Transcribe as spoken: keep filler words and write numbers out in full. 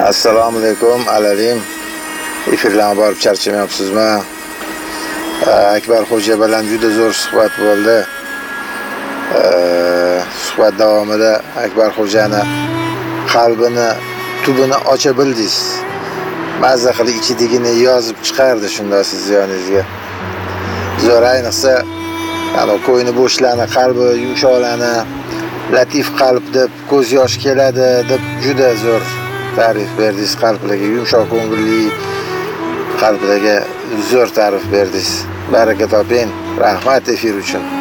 Assalomu alaykum alalim. Efirlarga borib charchamayapsizmi? Akbarxo'ja bilan juda zo'r suhbat bo'ldi. Suhbat davomida Akbarxo'jani qalbini tubini ocha bildingiz. Mazza qilib ichidagini yozib chiqardi shunda siz yoningizga. Zo'r, ayniqsa ana ko'ngli bo'shlarni, qalbi yumshoqlarni latif qalb deb ko'z yosh keladi deb juda zo'r ta'rif berdingiz. Qalblarga yumshoq ko'ngilli qalblarga zo'r ta'rif berdingiz. Baraka toping. Rahmat efir uchun.